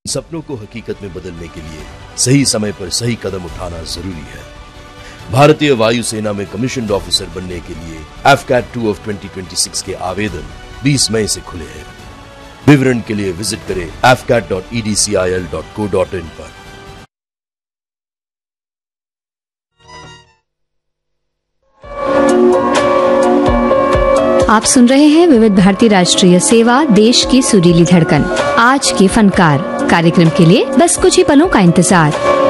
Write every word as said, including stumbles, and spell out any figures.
सपनों को हकीकत में बदलने के लिए सही समय पर सही कदम उठाना जरूरी है। भारतीय वायुसेना में कमीशन्ड ऑफिसर बनने के लिए F cat two of twenty twenty six के आवेदन बीस मई से खुले हैं। विवरण के लिए विजिट करें F cat dot E D C I L dot co dot in पर। आप सुन रहे हैं विविध भारती राष्ट्रीय सेवा, देश की सुरीली धड़कन। आज के फनकार कार्यक्रम के लिए बस कुछ ही पलों का इंतजार।